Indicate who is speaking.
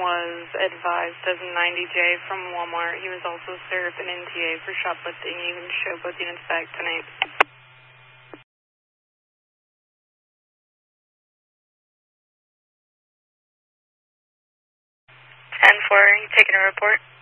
Speaker 1: was advised as a 90J from Walmart. He was also served an NTA for shoplifting. You can show both units back tonight. 10-4, you taking a report?